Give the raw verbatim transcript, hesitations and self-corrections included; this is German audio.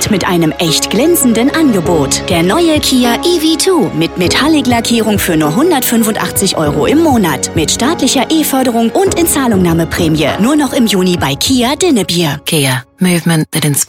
und mit einem echt glänzenden Angebot. Der neue Kia E V zwei mit Metallic-Lackierung für nur hundertfünfundachtzig Euro im Monat. Mit staatlicher E-Förderung und Inzahlungnahmeprämie. Nur noch im Juni bei Kia Dinnebier. Kia. Movement that inspires.